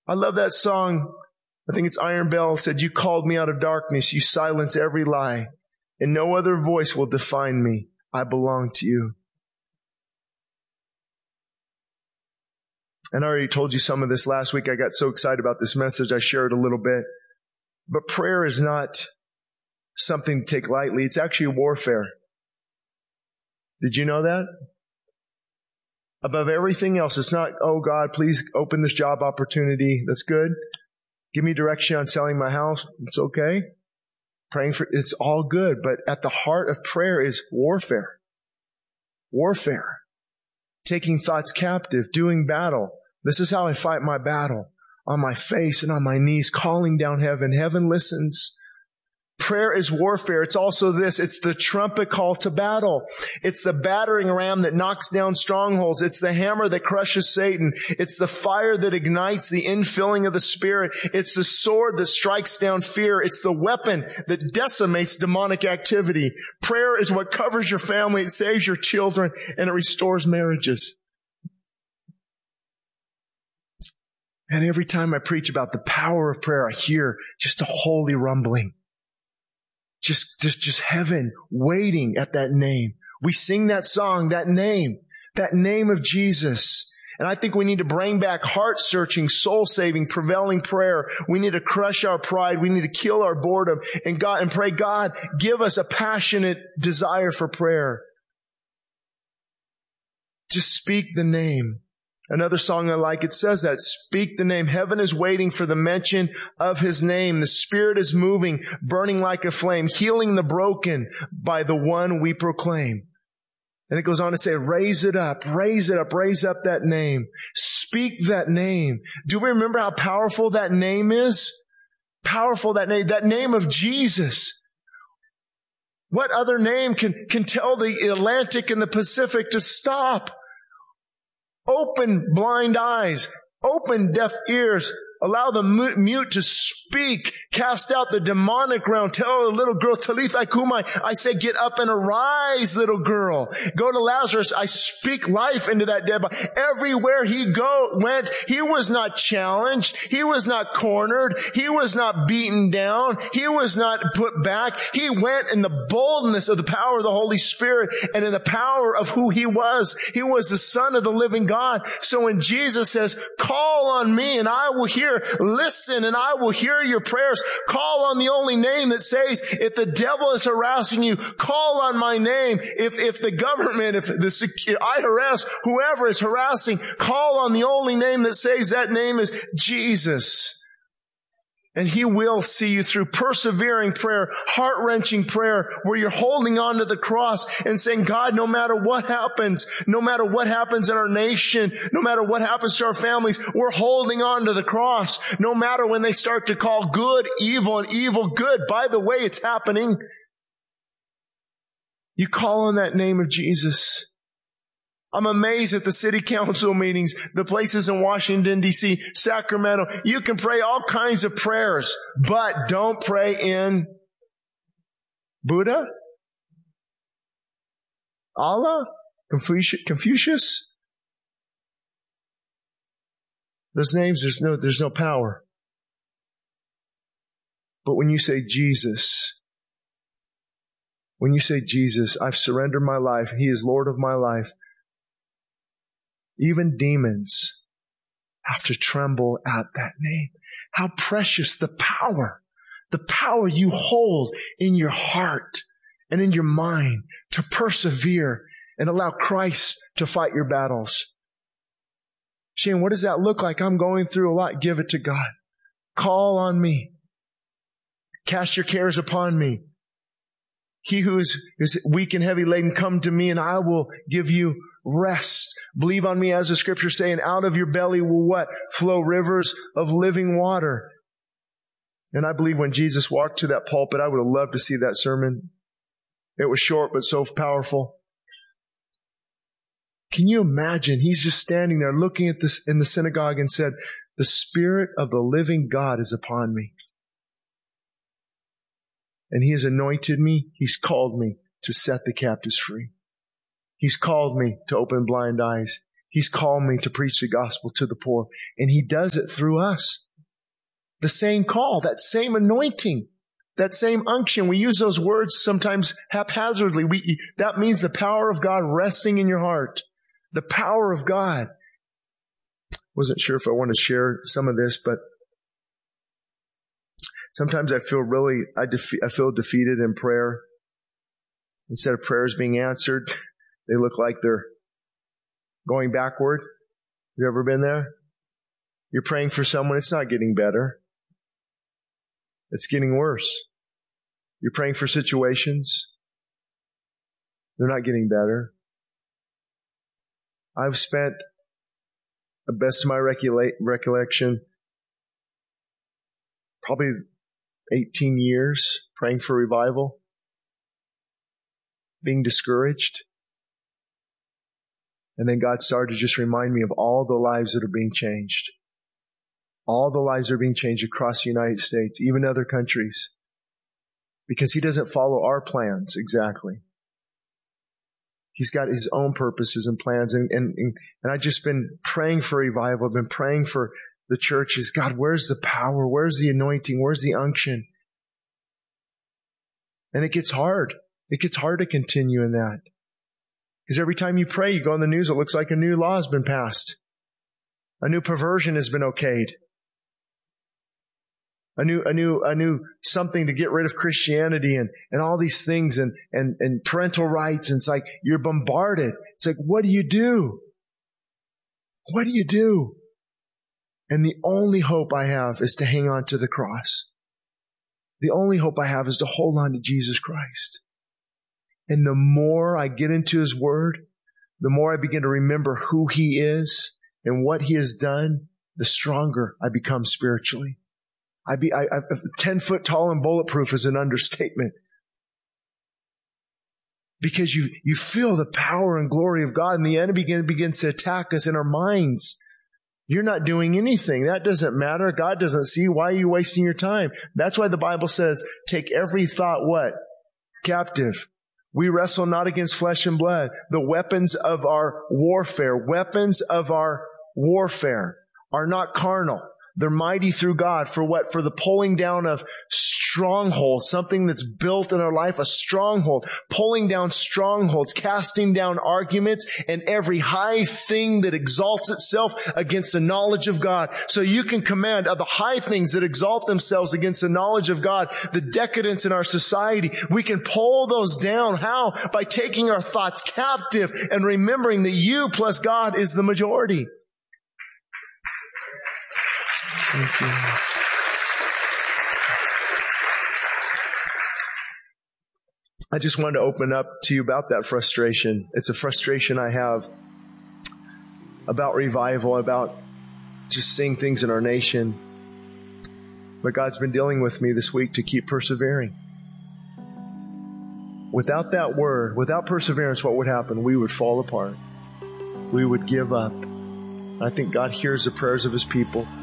I love that song. I think it's Iron Bell said, you called me out of darkness. You silence every lie. And no other voice will define me. I belong to you. And I already told you some of this last week. I got so excited about this message, I shared a little bit. But prayer is not something to take lightly. It's actually warfare. Did you know that? Above everything else, it's not, oh God, please open this job opportunity. That's good. Give me direction on selling my house. It's okay. Praying for, it's all good. But at the heart of prayer is warfare. Warfare. Taking thoughts captive, doing battle. This is how I fight my battle. On my face and on my knees, calling down heaven. Heaven listens. Prayer is warfare. It's also this. It's the trumpet call to battle. It's the battering ram that knocks down strongholds. It's the hammer that crushes Satan. It's the fire that ignites the infilling of the Spirit. It's the sword that strikes down fear. It's the weapon that decimates demonic activity. Prayer is what covers your family. It saves your children, and it restores marriages. And every time I preach about the power of prayer, I hear just a holy rumbling. Just heaven waiting at that name. We sing that song, that name of Jesus. And I think we need to bring back heart-searching, soul-saving, prevailing prayer. We need to crush our pride. We need to kill our boredom and pray, God, give us a passionate desire for prayer. Just speak the name. Another song I like, it says that, speak the name. Heaven is waiting for the mention of His name. The Spirit is moving, burning like a flame, healing the broken by the one we proclaim. And it goes on to say, raise it up, raise it up, raise up that name. Speak that name. Do we remember how powerful that name is? Powerful that name of Jesus. What other name can tell the Atlantic and the Pacific to stop? Open blind eyes, open deaf ears, allow the mute to speak, cast out the demonic realm. Tell a little girl, Talitha kumai, I say, get up and arise, little girl. Go to Lazarus, I speak life into that dead body. Everywhere he went, he was not challenged, he was not cornered, he was not beaten down, he was not put back. He went in the boldness of the power of the Holy Spirit and in the power of who he was. He was the Son of the living God. So when Jesus says, call on me and I will hear, listen and I will hear your prayers. Call on the only name that saves. If the devil is harassing you, call on my name. If the government, if the IRS, whoever is harassing, call on the only name that saves. That name is Jesus. And He will see you through persevering prayer, heart-wrenching prayer, where you're holding on to the cross and saying, God, no matter what happens in our nation, no matter what happens to our families, we're holding on to the cross. No matter when they start to call good evil and evil good. By the way, it's happening. You call on that name of Jesus. I'm amazed at the city council meetings, the places in Washington, D.C., Sacramento. You can pray all kinds of prayers, but don't pray in Buddha, Allah, Confucius. Those names, there's no power. But when you say Jesus, I've surrendered my life. He is Lord of my life. Even demons have to tremble at that name. How precious the power you hold in your heart and in your mind to persevere and allow Christ to fight your battles. Shane, what does that look like? I'm going through a lot. Give it to God. Call on me. Cast your cares upon me. He who is weak and heavy laden, come to me and I will give you rest. Believe on me, as the scriptures say, and out of your belly will what? Flow rivers of living water. And I believe when Jesus walked to that pulpit, I would have loved to see that sermon. It was short, but so powerful. Can you imagine? He's just standing there looking at this in the synagogue and said, the Spirit of the living God is upon me. And He has anointed me. He's called me to set the captives free. He's called me to open blind eyes. He's called me to preach the gospel to the poor, and He does it through us. The same call, that same anointing, that same unction. We use those words sometimes haphazardly. That means the power of God resting in your heart. The power of God. Wasn't sure if I want to share some of this, but sometimes I feel I feel defeated in prayer. Instead of prayers being answered, they look like they're going backward. Have you ever been there? You're praying for someone, it's not getting better. It's getting worse. You're praying for situations, they're not getting better. I've spent, the best of my recollection, probably 18 years praying for revival, being discouraged. And then God started to just remind me of all the lives that are being changed. All the lives are being changed across the United States, even other countries. Because He doesn't follow our plans exactly. He's got His own purposes and plans. And I've just been praying for revival. I've been praying for the churches. God, where's the power? Where's the anointing? Where's the unction? And it gets hard. It gets hard to continue in that. Because every time you pray, you go on the news, it looks like a new law has been passed. A new perversion has been okayed. A new something to get rid of Christianity and all these things and parental rights. And it's like you're bombarded. It's like, what do you do? What do you do? And the only hope I have is to hang on to the cross. The only hope I have is to hold on to Jesus Christ. And the more I get into His Word, the more I begin to remember who He is and what He has done, the stronger I become spiritually. 10 foot tall and bulletproof is an understatement. Because you feel the power and glory of God, and the enemy begins to attack us in our minds. You're not doing anything. That doesn't matter. God doesn't see. Why are you wasting your time? That's why the Bible says, take every thought what? Captive. We wrestle not against flesh and blood. The weapons of our warfare are not carnal. They're mighty through God for what? For the pulling down of strongholds, something that's built in our life, a stronghold, pulling down strongholds, casting down arguments and every high thing that exalts itself against the knowledge of God. So you can command of the high things that exalt themselves against the knowledge of God, the decadence in our society. We can pull those down. How? By taking our thoughts captive and remembering that you plus God is the majority. Thank you. I just wanted to open up to you about that frustration. It's a frustration I have about revival, about just seeing things in our nation. But God's been dealing with me this week to keep persevering. Without that word, without perseverance, what would happen? We would fall apart. We would give up. I think God hears the prayers of His people.